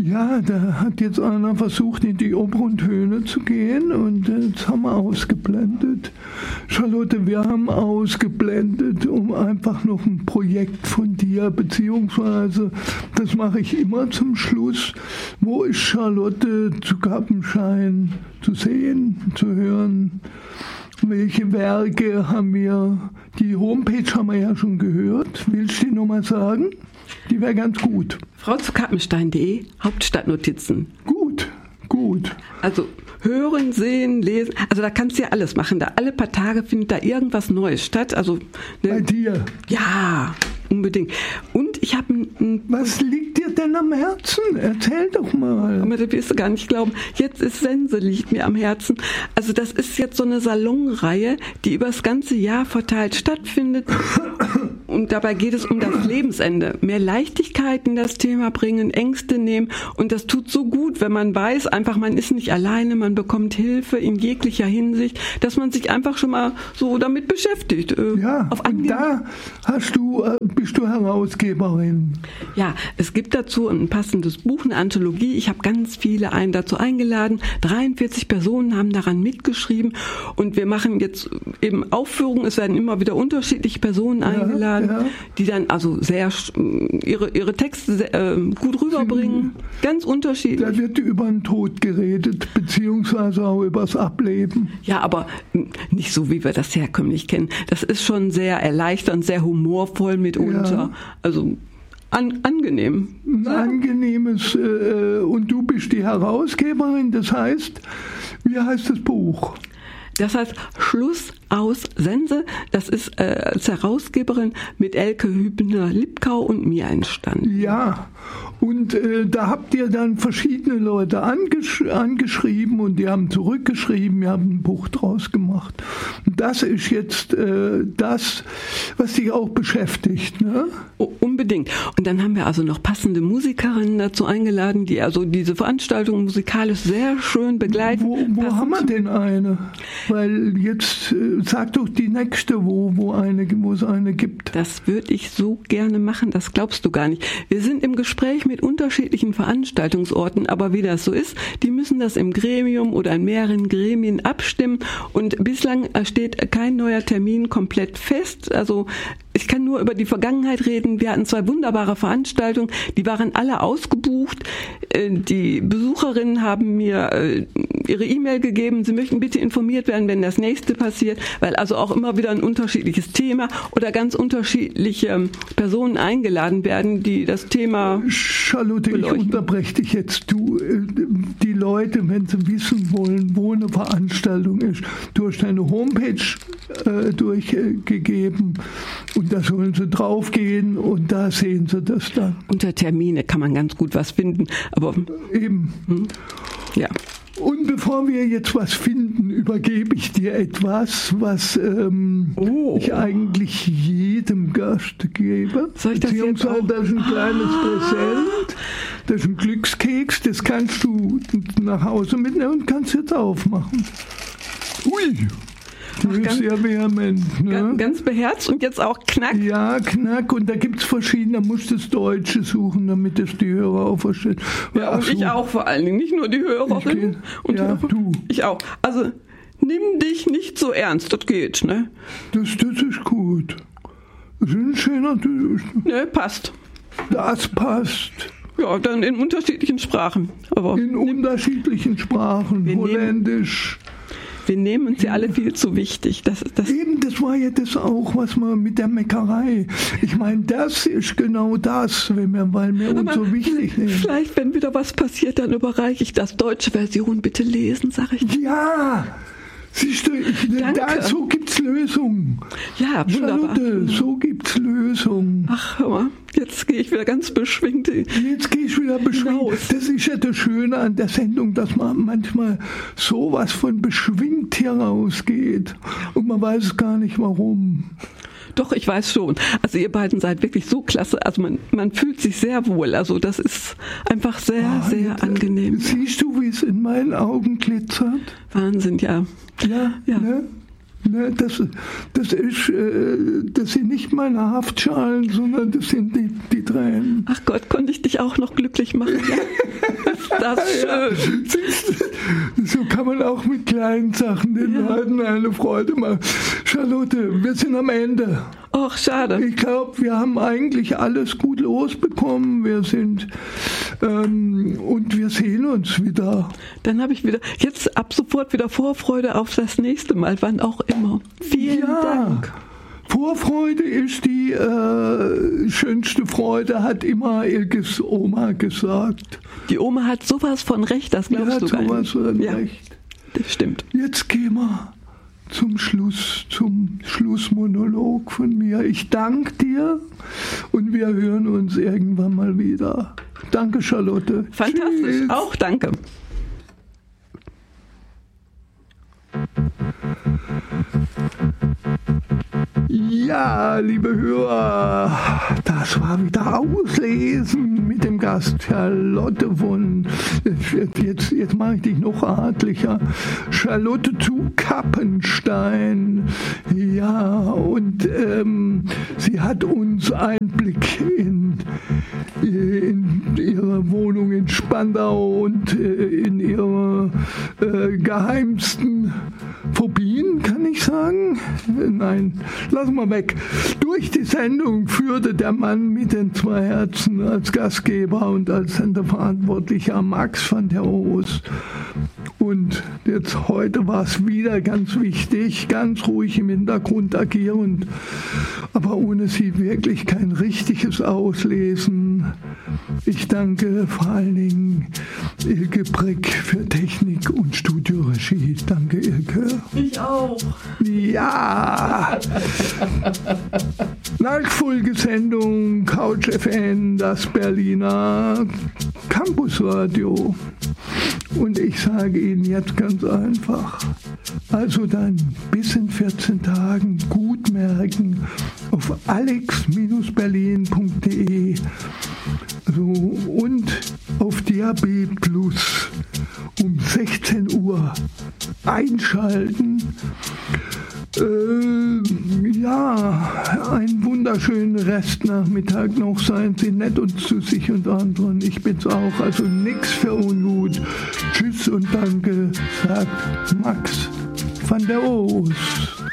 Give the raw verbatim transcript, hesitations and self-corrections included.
Ja, da hat jetzt einer versucht, in die oberen Töne zu gehen und jetzt haben wir ausgeblendet. Charlotte, wir haben ausgeblendet, um einfach noch ein Projekt von dir, beziehungsweise, das mache ich immer zum Schluss, wo ist Charlotte zu Kappenschein zu sehen, zu hören? Welche Werke haben wir? Die Homepage haben wir ja schon gehört. Willst du die nochmal sagen? Die wäre ganz gut. frau zu kappenstein punkt de, Hauptstadtnotizen. Gut, gut. Also hören, sehen, lesen, also da kannst du ja alles machen. Da alle paar Tage findet da irgendwas Neues statt. Also, ne? Bei dir? Ja, unbedingt. Und ich habe ein, ein... Was liegt dir denn am Herzen? Erzähl doch mal. Aber das wirst du gar nicht glauben. Jetzt ist Sense, liegt mir am Herzen. Also das ist jetzt so eine Salonreihe, die über das ganze Jahr verteilt stattfindet. Und dabei geht es um das Lebensende. Mehr Leichtigkeit in das Thema bringen, Ängste nehmen. Und das tut so gut, wenn man weiß, einfach man ist nicht alleine, man bekommt Hilfe in jeglicher Hinsicht, dass man sich einfach schon mal so damit beschäftigt. Äh, ja, auf und da hast du, äh, bist du Herausgeberin. Ja, es gibt dazu ein passendes Buch, eine Anthologie. Ich habe ganz viele einen dazu eingeladen. dreiundvierzig Personen haben daran mitgeschrieben. Und wir machen jetzt eben Aufführungen. Es werden immer wieder unterschiedliche Personen ja, eingeladen, ja. die dann also sehr ihre, ihre Texte sehr, äh, gut rüberbringen. Sie, ganz unterschiedlich. Da wird über den Tod geredet, beziehungsweise auch über das Ableben. Ja, aber nicht so, wie wir das herkömmlich kennen. Das ist schon sehr erleichternd, sehr humorvoll mitunter. Ja. Also An, angenehm. Ein angenehmes, äh, und du bist die Herausgeberin, das heißt, wie heißt das Buch? Das heißt Schluss aus Sense. Das ist äh, als Herausgeberin mit Elke Hübner-Lipkau und mir entstanden. Ja, und äh, da habt ihr dann verschiedene Leute angesch- angeschrieben und die haben zurückgeschrieben, ihr habt ein Buch draus gemacht. Und das ist jetzt äh, das, was dich auch beschäftigt, ne? Oh, unbedingt. Und dann haben wir also noch passende Musikerinnen dazu eingeladen, die also diese Veranstaltung musikalisch sehr schön begleiten. Wo, wo haben wir denn eine? Weil jetzt äh, sag doch die nächste, wo, wo, eine, wo es eine gibt. Das würde ich so gerne machen, das glaubst du gar nicht. Wir sind im Gespräch mit unterschiedlichen Veranstaltungsorten, aber wie das so ist, die müssen das im Gremium oder in mehreren Gremien abstimmen und bislang steht kein neuer Termin komplett fest. Also ich kann nur über die Vergangenheit reden. Wir hatten zwei wunderbare Veranstaltungen, die waren alle ausgebucht. Die Besucherinnen haben mir ihre E-Mail gegeben, sie möchten bitte informiert werden, wenn das nächste passiert, weil also auch immer wieder ein unterschiedliches Thema oder ganz unterschiedliche Personen eingeladen werden, die das Thema Charlotte, beleuchten. Ich unterbreche dich jetzt. Du, die Leute, wenn sie wissen wollen, wo eine Veranstaltung ist, du hast deine Homepage äh, durchgegeben und da sollen sie draufgehen und da sehen sie das dann. Unter Termine kann man ganz gut was finden, aber eben. Hm, ja. Und bevor wir jetzt was finden, übergebe ich dir etwas, was ähm, oh. ich eigentlich jedem Gast gebe. Soll ich das Beziehungsweise jetzt auch? Das ist ein kleines ah. Präsent, das ist ein Glückskeks, das kannst du nach Hause mitnehmen und kannst jetzt aufmachen. Ui! Das Ach, ist ganz, sehr vehement. Ne? Ganz, ganz beherzt und jetzt auch Knack. Ja, Knack. Und da gibt es verschiedene, da musst du das Deutsche suchen, damit das die Hörer auch verstehen. Ja, und ich auch vor allen Dingen, nicht nur die Hörerin. Und ja, Hörer. du. Ich auch. Also, nimm dich nicht so ernst, das geht, ne? Das, das ist gut. Das ist ein schöner Tisch. Ne, passt. Das passt. Ja, dann in unterschiedlichen Sprachen. Aber in unterschiedlichen Sprachen. Wir Holländisch. Nehmen, wir nehmen uns ja alle viel zu wichtig. Das, das Eben, das war ja das auch, was man mit der Meckerei. Ich meine, das ist genau das, wenn wir, weil wir uns so wichtig nehmen. Vielleicht, wenn wieder was passiert, dann überreiche ich das. Deutsche Version bitte lesen, sage ich. Ja! Siehst du, ich, da, so gibt's Lösungen. Ja, wunderbar. Charlotte, so gibt's Lösungen. Ach, hör mal, jetzt gehe ich wieder ganz beschwingt. Jetzt gehe ich wieder beschwingt. Hinaus. Das ist ja das Schöne an der Sendung, dass man manchmal sowas von beschwingt hier rausgeht. Und man weiß es gar nicht, warum. Doch, ich weiß schon. Also ihr beiden seid wirklich so klasse. Also man, man fühlt sich sehr wohl. Also das ist einfach sehr, oh, sehr angenehm. Siehst du, wie es in meinen Augen glitzert? Wahnsinn, ja. Ja, ja. Ne? Ne, das, das, ist, das sind nicht meine Haftschalen, sondern das sind die, die Tränen. Ach Gott, konnte ich dich auch noch glücklich machen? Ja. Das ist schön. Ja, so kann man auch mit kleinen Sachen den ja. Leuten eine Freude machen. Charlotte, wir sind am Ende. Ach, schade. Ich glaube, wir haben eigentlich alles gut losbekommen. Wir sind ähm, und wir sehen uns wieder. Dann habe ich wieder jetzt ab sofort wieder Vorfreude auf das nächste Mal, wann auch immer. Vielen ja. Dank. Vorfreude ist die äh, schönste Freude, hat immer Ilkes Oma gesagt. Die Oma hat sowas von recht, das glaubst du gar nicht. sowas von ja, recht. Das stimmt. Jetzt gehen wir zum Schluss, zum Schlussmonolog von mir. Ich danke dir und wir hören uns irgendwann mal wieder. Danke, Charlotte. Fantastisch, Tschüss. Auch danke. Ja, liebe Hörer, das war wieder Auslesen mit dem Gast Charlotte von, jetzt, jetzt mache ich dich noch adlicher, Charlotte zu Kappenstein. Ja, und ähm, sie hat uns Einblick in, in ihre Wohnung in Spandau und äh, in ihre äh, geheimsten Phobien, kann ich sagen? Nein, lassen wir weg. Durch die Sendung führte der Mann mit den zwei Herzen als Gastgeber und als Senderverantwortlicher Max van der Oos. Und jetzt heute war es wieder ganz wichtig, ganz ruhig im Hintergrund agierend, aber ohne sie wirklich kein richtiges Auslesen. Ich danke vor allen Dingen Ilke Brick für Technik und Studioregie. Danke, Ilke. Ich auch. Ja. Nachfolgesendung Couch F M, das Berliner Campusradio. Und ich sage Ihnen jetzt ganz einfach, also dann bis in vierzehn Tagen gut merken auf alex Bindestrich berlin Punkt de so, und auf D A B Plus um sechzehn Uhr einschalten. Äh, ja, einen wunderschönen Restnachmittag noch. Seien Sie nett und zu sich und anderen. Ich bin's auch, also nix für ungut. Tschüss und danke, sagt Max van der Oos.